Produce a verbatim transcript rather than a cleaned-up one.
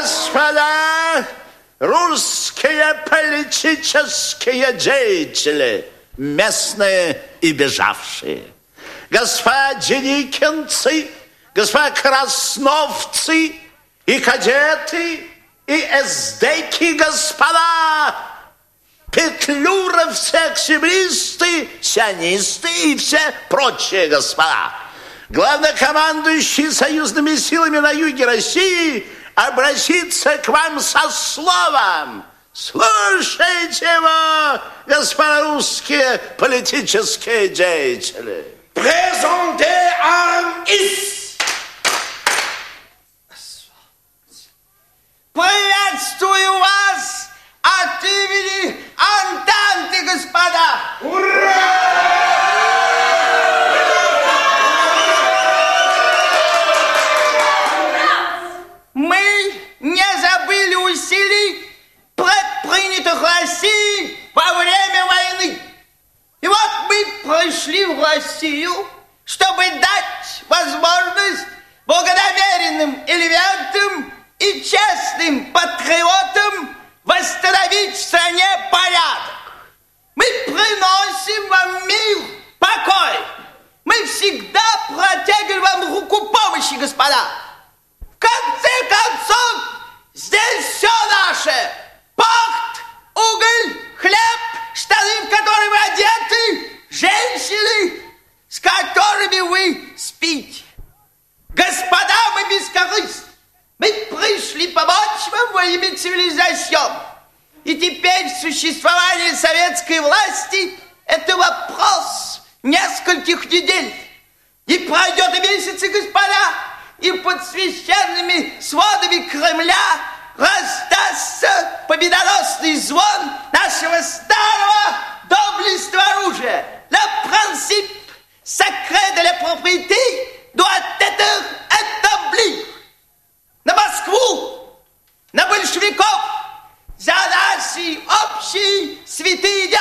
Господа русские политические деятели, местные и бежавшие, господа деникинцы, господа красновцы и кадеты, и эсдеки, господа петлюровцы, октябристы, сионисты и все прочие господа. Главнокомандующий союзными силами на юге России обратиться к вам со словом. Слушайте его, господа русские политические деятели. Présentez armes. Приветствую вас от имени Антанты, господа! Ура! Мы не забыли усилий, предпринятых Россией во время войны. И вот мы пришли в Россию, чтобы дать возможность благонамеренным элементам и честным патриотам восстановить в стране порядок. Мы приносим вам мир, покой. Мы всегда протягиваем вам руку помощи, господа. В конце концов, здесь все наше. Порт, уголь, хлеб, штаны, в которые вы одеты, женщины, с которыми вы спите. Господа, мы бескорыстны. Мы пришли помочь вам во имя цивилизации. И теперь существование советской власти – это вопрос нескольких недель. И пройдет и месяцы, господа, и под священными сводами Кремля раздастся победоносный звон нашего старого доблестного оружия. Le principe sacré de la propriété